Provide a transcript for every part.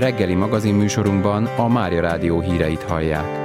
Reggeli magazinműsorunkban a Mária Rádió híreit hallják.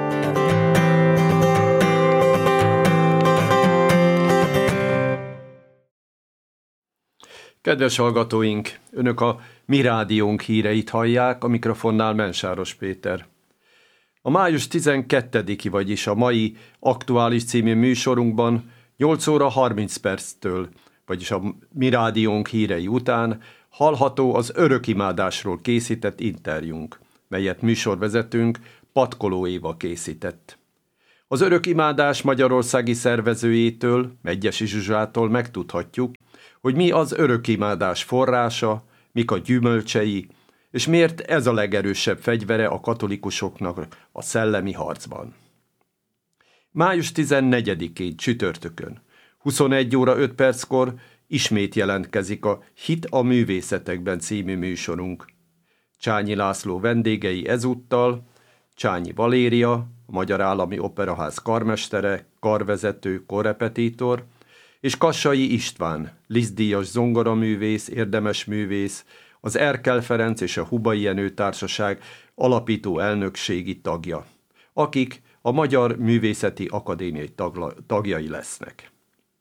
Kedves hallgatóink, Önök a Mi Rádiónk híreit hallják, a mikrofonnál Mensáros Péter. A május 12-i, vagyis a mai Aktuális című műsorunkban 8 óra 30 perctől, vagyis a Mi Rádiónk hírei után hallható az örökimádásról készített interjúnk, melyet műsorvezetőnk Patkoló Éva készített. Az örökimádás magyarországi szervezőjétől, Medgyessy Zsuzsától megtudhatjuk, hogy mi az örökimádás forrása, mik a gyümölcsei, és miért ez a legerősebb fegyvere a katolikusoknak a szellemi harcban. Május 14-én csütörtökön, 21 óra 5 perckor ismét jelentkezik a Hit a művészetekben című műsorunk. Csányi László vendégei ezúttal Csányi Valéria, a Magyar Állami Operaház karmestere, karvezető, korrepetitor, és Kassai István, Liszt-díjas zongoraművész, érdemes művész, az Erkel Ferenc és a Hubai Jenő Társaság alapító elnökségi tagja, akik a Magyar Művészeti Akadémiai tagjai lesznek.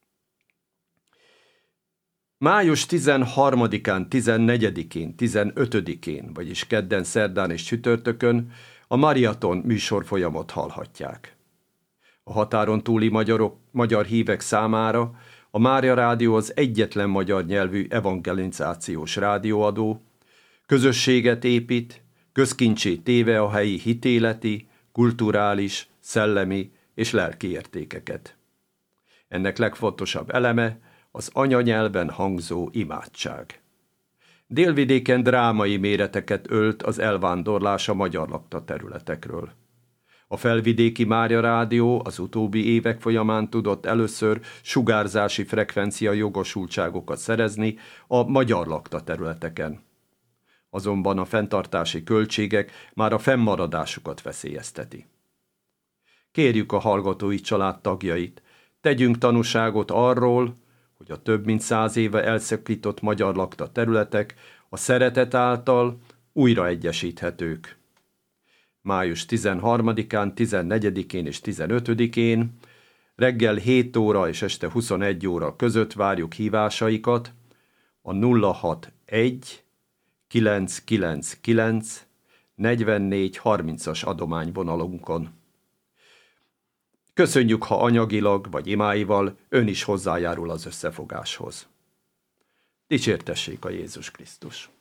Május 13-án, 14-én, 15-én, vagyis kedden, szerdán és csütörtökön a Mariaton műsorfolyamot hallhatják. A határon túli magyar hívek számára a Mária Rádió az egyetlen magyar nyelvű evangelizációs rádióadó, közösséget épít, közkincsé téve a helyi hitéleti, kulturális, szellemi és lelki értékeket. Ennek legfontosabb eleme az anyanyelven hangzó imádság. Délvidéken drámai méreteket ölt az elvándorlás a magyar lakta területekről. A felvidéki Mária Rádió az utóbbi évek folyamán tudott először sugárzási frekvencia jogosultságokat szerezni a magyar lakta területeken. Azonban a fenntartási költségek már a fennmaradásukat veszélyezteti. Kérjük a hallgatói család tagjait, tegyünk tanúságot arról, hogy a több mint 100 éve elszakított magyar lakta területek a szeretet által újra egyesíthetők. Május 13-án, 14-én és 15-én reggel 7 óra és este 21 óra között várjuk hívásaikat a 061 999 44 30-as adományvonalunkon. Köszönjük, ha anyagilag vagy imáival ön is hozzájárul az összefogáshoz. Dicsértessék a Jézus Krisztus!